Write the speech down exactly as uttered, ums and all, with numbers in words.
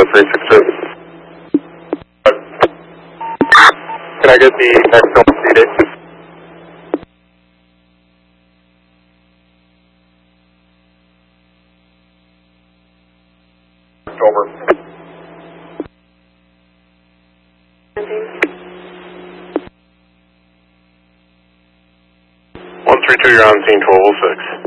three six two. Can I get the next film seated? Over. one three two, you're on scene twelve oh six.